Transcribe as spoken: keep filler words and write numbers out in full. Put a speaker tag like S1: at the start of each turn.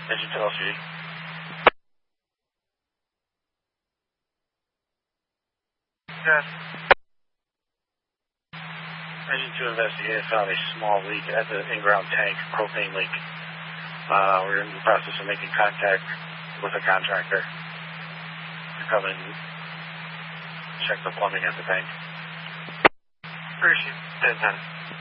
S1: Engine to L C D.
S2: Yes.
S1: Engine two investigated found a small leak at the in-ground tank, propane leak. Uh, we're in the process of making contact with a contractor to come and check the plumbing at the tank.
S2: Appreciate it.
S1: ten ten.